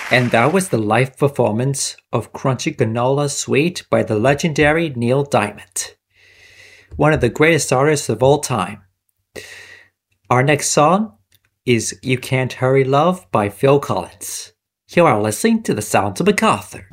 And that was the live performance of Crunchy Granola Sweet by the legendary Neil Diamond, one of the greatest artists of all time. Our next song is You Can't Hurry Love by Phil Collins. You are listening to The Sounds of MacArthur.